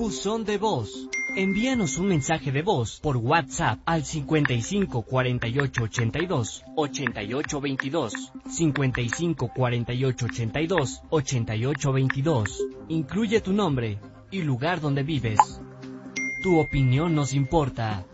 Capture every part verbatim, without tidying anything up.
Buzón de voz. Envíanos un mensaje de voz por WhatsApp al cincuenta y cinco cuarenta y ocho ochenta y dos ochenta y ocho veintidós, cincuenta y cinco cuarenta y ocho ochenta y dos ochenta y ocho veintidós. Incluye tu nombre y lugar donde vives. Tu opinión nos importa.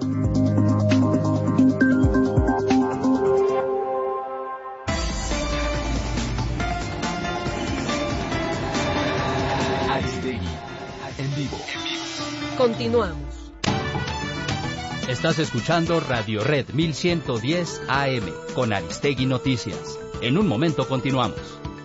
Aristegui, en vivo. Continuamos. Estás escuchando Radio Red mil ciento diez A M con Aristegui Noticias. En un momento continuamos.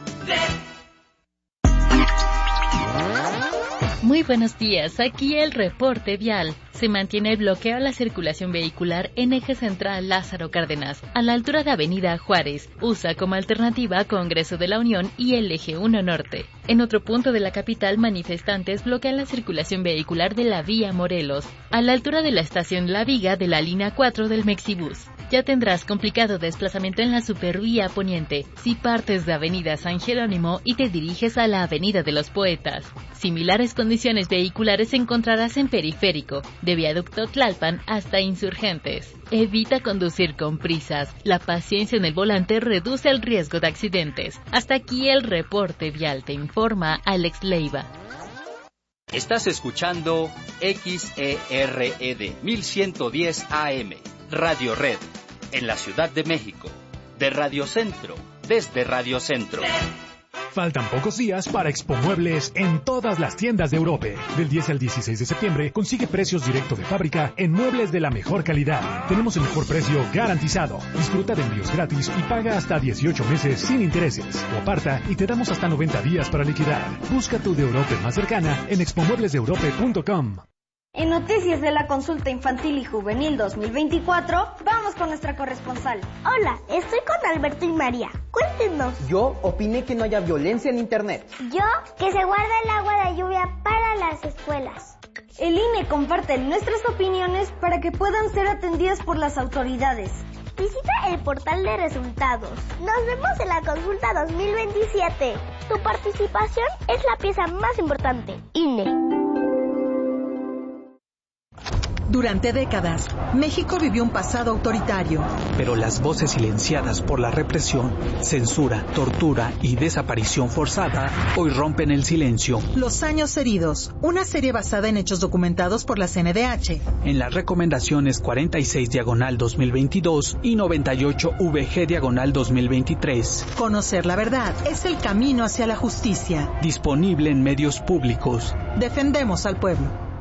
Muy buenos días, aquí el reporte vial. Se mantiene el bloqueo a la circulación vehicular en eje central Lázaro Cárdenas, a la altura de Avenida Juárez. Usa como alternativa Congreso de la Unión y el eje uno Norte. En otro punto de la capital, manifestantes bloquean la circulación vehicular de la vía Morelos, a la altura de la estación La Viga de la línea cuatro del Mexibus. Ya tendrás complicado desplazamiento en la supervía poniente si partes de Avenida San Jerónimo y te diriges a la Avenida de los Poetas. Similares condiciones vehiculares encontrarás en Periférico, de Viaducto Tlalpan hasta Insurgentes. Evita conducir con prisas. La paciencia en el volante reduce el riesgo de accidentes. Hasta aquí el reporte vial, te informa Alex Leiva. Estás escuchando X E R E D mil ciento diez A M, Radio Red, en la Ciudad de México. De Radio Centro, desde Radio Centro. Faltan pocos días para Expo Muebles en todas las tiendas de Europa. Del diez al dieciséis de septiembre consigue precios directo de fábrica en muebles de la mejor calidad. Tenemos el mejor precio garantizado. Disfruta de envíos gratis y paga hasta dieciocho meses sin intereses. O aparta y te damos hasta noventa días para liquidar. Busca tu de Europa más cercana en expo muebles de europa punto com. En Noticias de la Consulta Infantil y Juvenil dos mil veinticuatro, vamos con nuestra corresponsal. Hola, estoy con Alberto y María. Cuéntenos. Yo opiné que no haya violencia en Internet. Yo, que se guarde el agua de lluvia para las escuelas. El I N E comparte nuestras opiniones para que puedan ser atendidas por las autoridades. Visita el portal de resultados. Nos vemos en la consulta dos mil veintisiete. Tu participación es la pieza más importante. I N E. Durante décadas, México vivió un pasado autoritario. Pero las voces silenciadas por la represión, censura, tortura y desaparición forzada hoy rompen el silencio. Los años heridos, una serie basada en hechos documentados por la C N D H. En las recomendaciones cuarenta y seis diagonal dos mil veintidós y noventa y ocho V G diagonal dos mil veintitrés. Conocer la verdad es el camino hacia la justicia. Disponible en medios públicos. Defendemos al pueblo.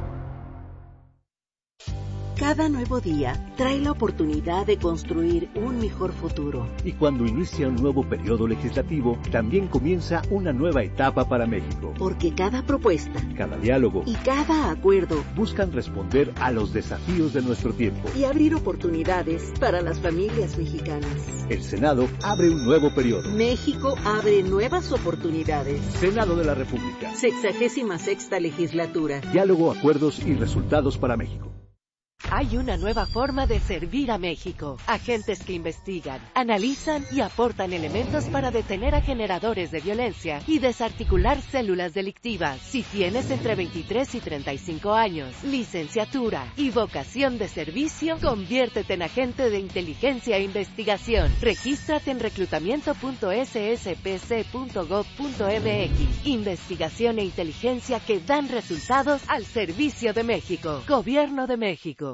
Cada nuevo día trae la oportunidad de construir un mejor futuro. Y cuando inicia un nuevo periodo legislativo, también comienza una nueva etapa para México. Porque cada propuesta, cada diálogo y cada acuerdo buscan responder a los desafíos de nuestro tiempo y abrir oportunidades para las familias mexicanas. El Senado abre un nuevo periodo. México abre nuevas oportunidades. Senado de la República. Sexagésima sexta legislatura. Diálogo, acuerdos y resultados para México. Hay una nueva forma de servir a México. Agentes que investigan, analizan y aportan elementos para detener a generadores de violencia y desarticular células delictivas. Si tienes entre veintitrés y treinta y cinco años, licenciatura y vocación de servicio, conviértete en agente de inteligencia e investigación. Regístrate en reclutamiento punto s s p c punto gov punto m x. Investigación e inteligencia que dan resultados al servicio de México. Gobierno de México.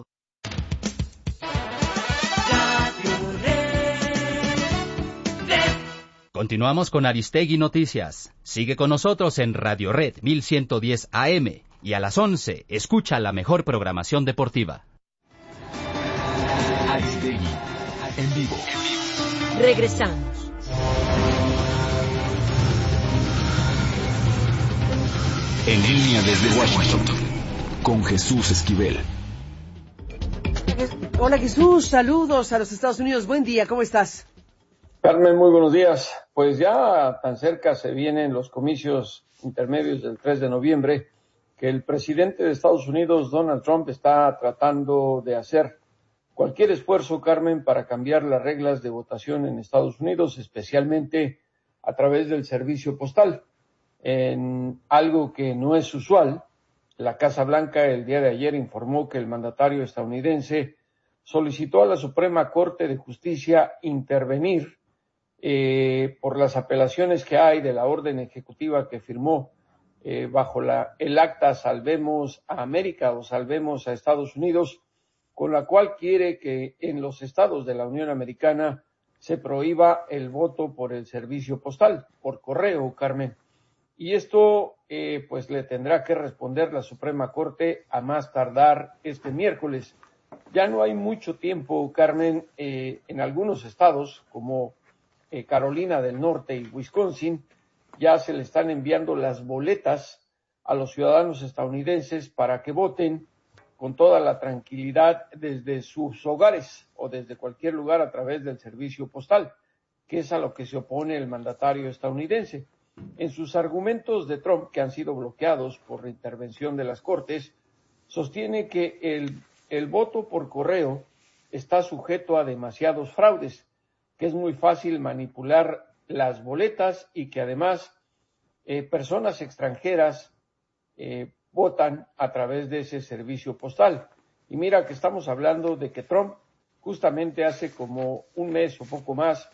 Continuamos con Aristegui Noticias. Sigue con nosotros en Radio Red mil ciento diez A M y a las once escucha la mejor programación deportiva. Aristegui, en vivo. Regresamos. En línea desde Washington, con Jesús Esquivel. Hola Jesús, saludos a los Estados Unidos. Buen día, ¿cómo estás? Carmen, muy buenos días. Pues ya tan cerca se vienen los comicios intermedios del tres de noviembre que el presidente de Estados Unidos, Donald Trump, está tratando de hacer cualquier esfuerzo, Carmen, para cambiar las reglas de votación en Estados Unidos, especialmente a través del servicio postal, en algo que no es usual, La Casa Blanca el día de ayer informó que el mandatario estadounidense solicitó a la Suprema Corte de Justicia intervenir eh, por las apelaciones que hay de la orden ejecutiva que firmó eh, bajo la, el acta Salvemos a América o Salvemos a Estados Unidos, con la cual quiere que en los estados de la Unión Americana se prohíba el voto por el servicio postal, por correo, Carmen. Y esto eh, pues le tendrá que responder la Suprema Corte a más tardar este miércoles. Ya no hay mucho tiempo, Carmen, eh, en algunos estados como eh, Carolina del Norte y Wisconsin ya se le están enviando las boletas a los ciudadanos estadounidenses para que voten con toda la tranquilidad desde sus hogares o desde cualquier lugar a través del servicio postal, que es a lo que se opone el mandatario estadounidense. En sus argumentos de Trump, que han sido bloqueados por la intervención de las Cortes, sostiene que el, el voto por correo está sujeto a demasiados fraudes, que es muy fácil manipular las boletas y que además eh, personas extranjeras eh, votan a través de ese servicio postal. Y mira que estamos hablando de que Trump justamente hace como un mes o poco más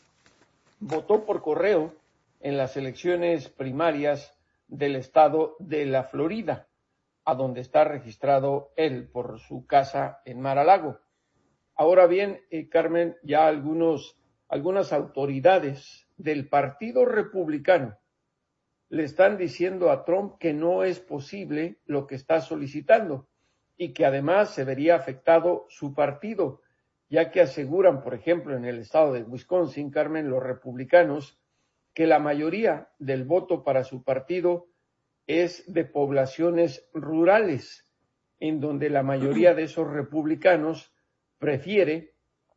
votó por correo en las elecciones primarias del estado de la Florida, a donde está registrado él por su casa en Mar-a-Lago. Ahora bien, eh, Carmen, ya algunos, algunas autoridades del Partido Republicano le están diciendo a Trump que no es posible lo que está solicitando y que además se vería afectado su partido, ya que aseguran, por ejemplo, en el estado de Wisconsin, Carmen, los republicanos, que la mayoría del voto para su partido es de poblaciones rurales, en donde la mayoría de esos republicanos prefiere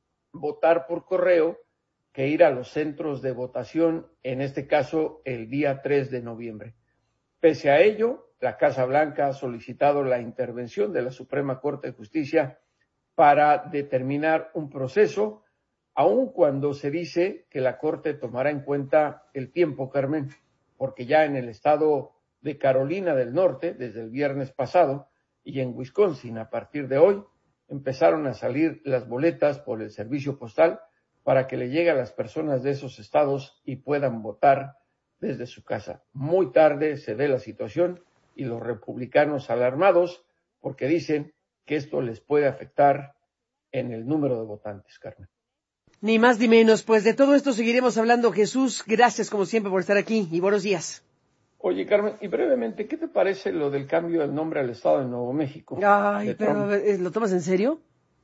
votar por correo que ir a los centros de votación, en este caso el día tres de noviembre. Pese a ello, la Casa Blanca ha solicitado la intervención de la Suprema Corte de Justicia para determinar un proceso, aun cuando se dice que la Corte tomará en cuenta el tiempo, Carmen, porque ya en el estado de Carolina del Norte, desde el viernes pasado, y en Wisconsin, a partir de hoy, empezaron a salir las boletas por el servicio postal para que le llegue a las personas de esos estados y puedan votar desde su casa. Muy tarde se ve la situación y los republicanos alarmados porque dicen que esto les puede afectar en el número de votantes, Carmen. Ni más ni menos, pues de todo esto seguiremos hablando. Jesús, gracias como siempre por estar aquí y buenos días. Oye, Carmen, y brevemente, ¿qué te parece lo del cambio del nombre al estado de Nuevo México? Ay, pero ¿lo tomas en serio?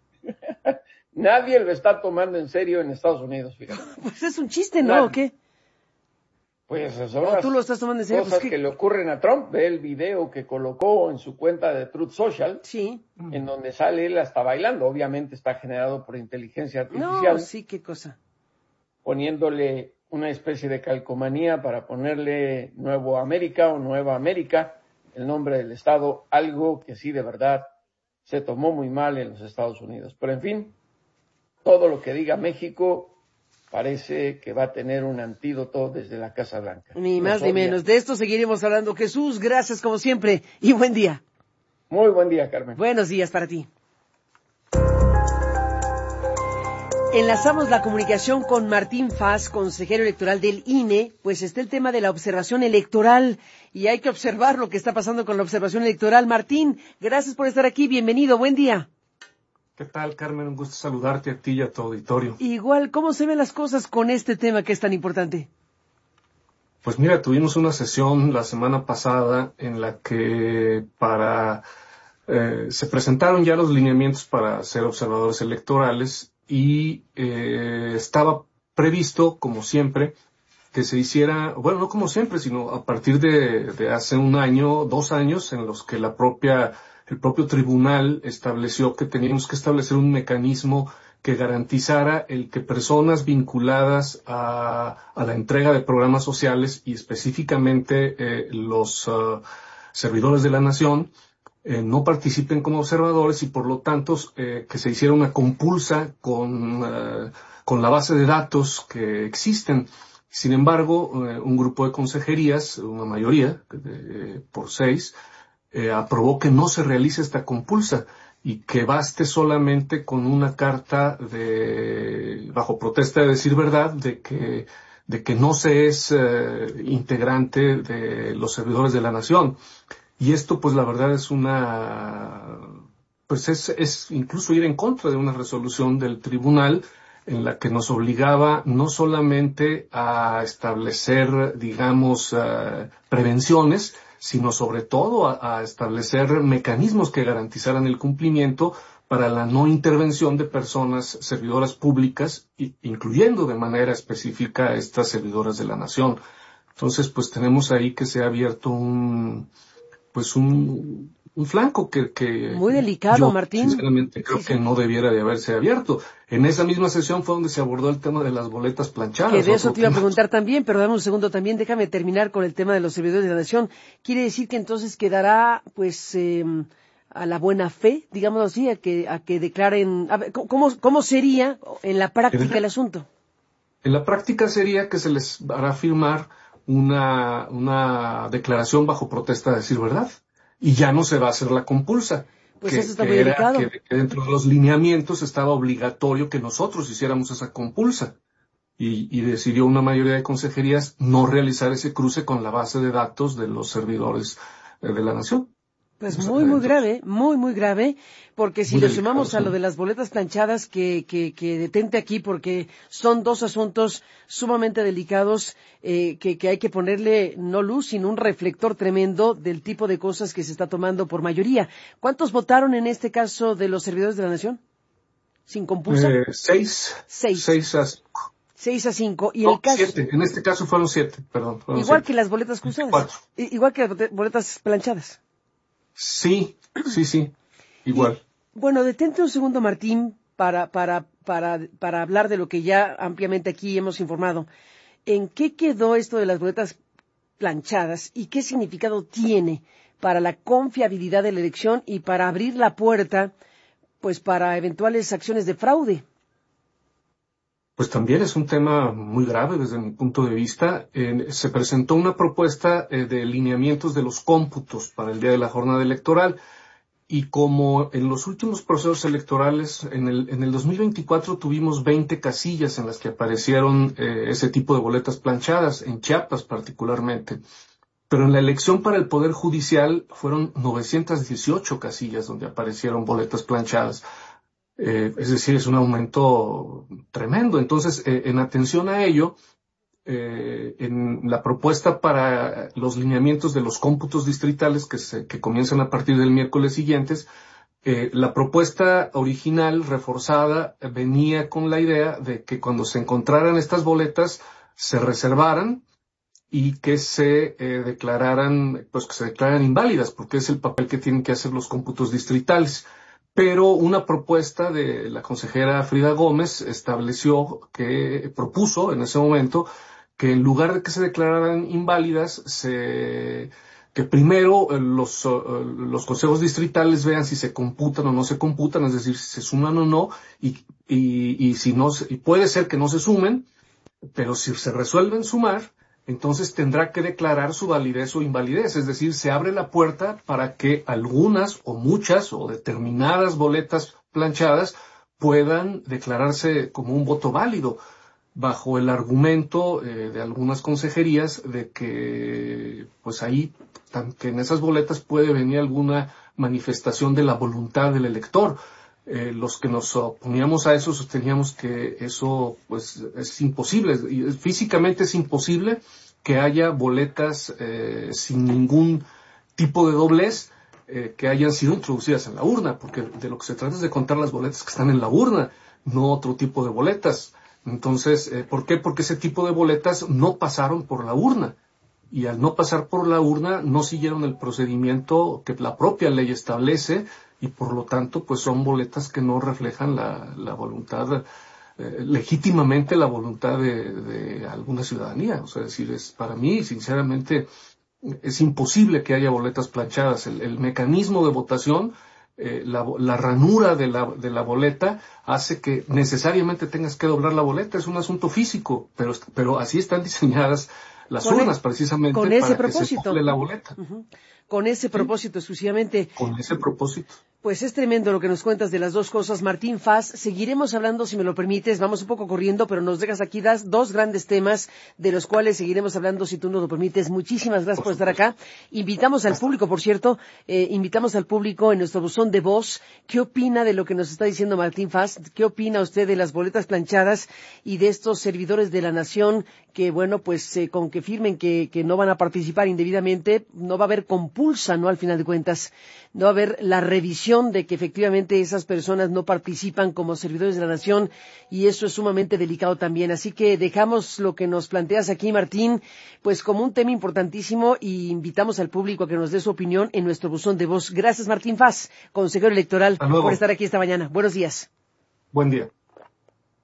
Nadie lo está tomando en serio en Estados Unidos, fíjate. Pues es un chiste, ¿no? ¿O qué? Pues son las ¿tú lo estás tomando en serio? cosas Pues, que le ocurren a Trump. Ve el video que colocó en su cuenta de Truth Social, sí, en donde sale él hasta bailando. Obviamente está generado por inteligencia artificial. No, sí, qué cosa. Poniéndole una especie de calcomanía para ponerle Nuevo América o Nueva América, el nombre del estado, algo que sí de verdad se tomó muy mal en los Estados Unidos. Pero en fin, todo lo que diga México parece que va a tener un antídoto desde la Casa Blanca. Ni más ni menos. De esto seguiremos hablando. Jesús, gracias como siempre y buen día. Muy buen día, Carmen. Buenos días para ti. Enlazamos la comunicación con Martín Faz, consejero electoral del I N E, pues está el tema de la observación electoral y hay que observar lo que está pasando con la observación electoral. Martín, gracias por estar aquí. Bienvenido. Buen día. ¿Qué tal, Carmen? Un gusto saludarte a ti y a tu auditorio. Igual, ¿cómo se ven las cosas con este tema que es tan importante? Pues mira, tuvimos una sesión la semana pasada en la que para eh, se presentaron ya los lineamientos para ser observadores electorales y eh, estaba previsto, como siempre, que se hiciera, bueno, no como siempre, sino a partir de, de hace un año, dos años, en los que la propia el propio tribunal estableció que teníamos que establecer un mecanismo que garantizara el que personas vinculadas a, a la entrega de programas sociales y específicamente eh, los uh, servidores de la nación eh, no participen como observadores y por lo tanto eh, que se hiciera una compulsa con, uh, con la base de datos que existen. Sin embargo, eh, un grupo de consejerías, una mayoría, eh, por seis, eh, aprobó que no se realice esta compulsa y que baste solamente con una carta de, bajo protesta de decir verdad, de que, de que no se es eh, integrante de los servidores de la nación. Y esto, pues, la verdad es una, pues es, es incluso ir en contra de una resolución del tribunal en la que nos obligaba no solamente a establecer, digamos, uh, prevenciones, sino sobre todo a, a establecer mecanismos que garantizaran el cumplimiento para la no intervención de personas servidoras públicas, incluyendo de manera específica a estas servidoras de la nación. Entonces, pues tenemos ahí que se ha abierto un, pues un, un flanco que, que muy delicado, yo, Martín. Sinceramente creo sí, sí. que no debiera de haberse abierto. En esa misma sesión fue donde se abordó el tema de las boletas planchadas. Que de eso te iba a preguntar también, pero dame un segundo también, déjame terminar con el tema de los servidores de la nación. Quiere decir que entonces quedará, pues, eh, a la buena fe, digamos así, a que, a que declaren, a ver, ¿cómo, cómo sería en la práctica el asunto? En la práctica sería que se les hará firmar una, una declaración bajo protesta de decir verdad. Y ya no se va a hacer la compulsa. Pues que, eso está que muy era delicado. Que, que dentro de los lineamientos estaba obligatorio que nosotros hiciéramos esa compulsa. Y, y decidió una mayoría de consejerías no realizar ese cruce con la base de datos de los servidores eh, de la nación. Pues muy, muy grave, muy, muy grave, porque si muy le delicado, sumamos a sí. lo de las boletas planchadas, que, que, que detente aquí, porque son dos asuntos sumamente delicados, eh, que, que hay que ponerle no luz, sino un reflector tremendo del tipo de cosas que se está tomando por mayoría. ¿Cuántos votaron en este caso de los servidores de la nación? ¿Sin compulsa? Eh, seis. Seis. Seis a cinco. Seis a cinco. Y no, el caso. Siete. En este caso fueron siete, perdón. Fueron igual siete. que las boletas cruzadas. Cuatro. Igual que las boletas planchadas. Sí, sí, sí, igual. Y, bueno, detente un segundo, Martín, para, para, para, para hablar de lo que ya ampliamente aquí hemos informado. ¿En qué quedó esto de las boletas planchadas y qué significado tiene para la confiabilidad de la elección y para abrir la puerta, pues, para eventuales acciones de fraude? Pues también es un tema muy grave desde mi punto de vista. Eh, se presentó una propuesta eh, de lineamientos de los cómputos para el día de la jornada electoral y como en los últimos procesos electorales, en el, en el dos mil veinticuatro tuvimos veinte casillas en las que aparecieron eh, ese tipo de boletas planchadas, en Chiapas particularmente. Pero en la elección para el Poder Judicial fueron novecientas dieciocho casillas donde aparecieron boletas planchadas. Eh, es decir, es un aumento tremendo. Entonces, eh, en atención a ello, eh, en la propuesta para los lineamientos de los cómputos distritales que, se, que comienzan a partir del miércoles siguientes, eh, la propuesta original, reforzada, eh, venía con la idea de que cuando se encontraran estas boletas, se reservaran y que se eh, declararan, pues que se declararan inválidas, porque es el papel que tienen que hacer los cómputos distritales. Pero una propuesta de la consejera Frida Gómez estableció que, propuso en ese momento, que en lugar de que se declararan inválidas, se, que primero los, los consejos distritales vean si se computan o no se computan, es decir, si se suman o no, y, y, y si no, y puede ser que no se sumen, pero si se resuelven sumar, entonces tendrá que declarar su validez o invalidez, es decir, se abre la puerta para que algunas o muchas o determinadas boletas planchadas puedan declararse como un voto válido, bajo el argumento eh, de algunas consejerías de que pues ahí, que en esas boletas puede venir alguna manifestación de la voluntad del elector. Eh, los que nos oponíamos a eso sosteníamos que eso pues es imposible, físicamente es imposible que haya boletas eh, sin ningún tipo de doblez eh, que hayan sido introducidas en la urna, porque de lo que se trata es de contar las boletas que están en la urna, no otro tipo de boletas. Entonces, eh, ¿por qué? Porque ese tipo de boletas no pasaron por la urna. Y al no pasar por la urna, no siguieron el procedimiento que la propia ley establece, y por lo tanto, pues son boletas que no reflejan la, la voluntad, eh, legítimamente la voluntad de, de alguna ciudadanía. O sea, es decir, es, para mí, sinceramente, es imposible que haya boletas planchadas. El, el mecanismo de votación, eh, la, la ranura de la, de la boleta hace que necesariamente tengas que doblar la boleta. Es un asunto físico, pero, pero así están diseñadas las con urnas el, precisamente con ese para propósito. que se cumple la boleta. Uh-huh. Con ese propósito sí. exclusivamente. Con ese propósito. Pues es tremendo lo que nos cuentas de las dos cosas, Martín Faz. Seguiremos hablando, si me lo permites, vamos un poco corriendo, pero nos dejas aquí das, dos grandes temas de los cuales seguiremos hablando, si tú nos lo permites. Muchísimas gracias por, por estar acá. Invitamos al público, por cierto, eh, invitamos al público en nuestro buzón de voz. ¿Qué opina de lo que nos está diciendo Martín Faz? ¿Qué opina usted de las boletas planchadas y de estos servidores de la nación que, bueno, pues eh, con que firmen que, que no van a participar indebidamente, no va a haber compulsa, ¿no? Al final de cuentas, no va a haber la revisión de que efectivamente esas personas no participan como servidores de la nación, y eso es sumamente delicado también. Así que dejamos lo que nos planteas aquí, Martín, pues como un tema importantísimo, y invitamos al público a que nos dé su opinión en nuestro buzón de voz. Gracias, Martín Faz, consejero electoral, por estar aquí esta mañana. Buenos días. Buen día.